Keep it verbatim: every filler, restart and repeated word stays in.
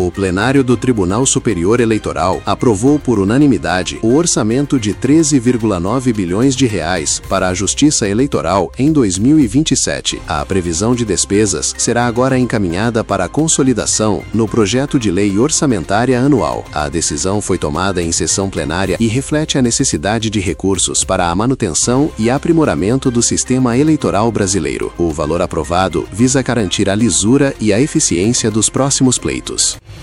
O plenário do Tribunal Superior Eleitoral aprovou por unanimidade o orçamento de treze vírgula nove bilhões de reais para a Justiça Eleitoral em dois mil e vinte e sete. A previsão de despesas será agora encaminhada para a consolidação no projeto de lei orçamentária anual. A decisão foi tomada em sessão plenária e reflete a necessidade de recursos para a manutenção e aprimoramento do sistema eleitoral brasileiro. O valor aprovado visa garantir a lisura e a eficiência dos próximos pleitos.